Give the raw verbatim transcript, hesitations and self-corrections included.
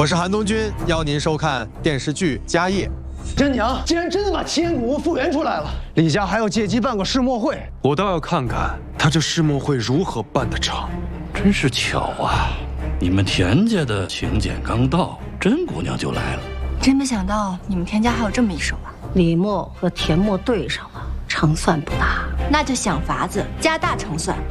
我是韩东君，邀您收看电视剧《家业》。 真娘竟然真的把齐岩谷物复原出来了，李家还要借机办个世墨会， 我倒要看看他这世墨会如何办得成。 真是巧啊！你们田家的请柬刚到，甄姑娘就来了。 真没想到你们田家还有这么一手啊！ 李墨和田墨对上了，成算不大。 那就想法子加大成算。